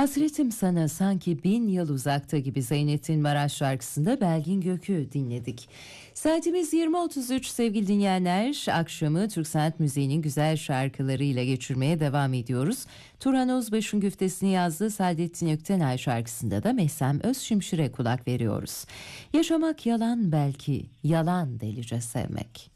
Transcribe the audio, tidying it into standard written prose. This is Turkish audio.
Hasretim sana sanki 1000 yıl uzakta gibi Zeynettin Maraş şarkısında Belgin Gök'ü dinledik. Saatimiz 20.33 sevgili dinleyenler. Akşamı Türk sanat müziğinin güzel şarkılarıyla geçirmeye devam ediyoruz. Turhan Özbaş'ın güftesini yazdığı Saadettin Öktenay şarkısında da Mehsem Özşimşir'e kulak veriyoruz. Yaşamak yalan belki, yalan delice sevmek.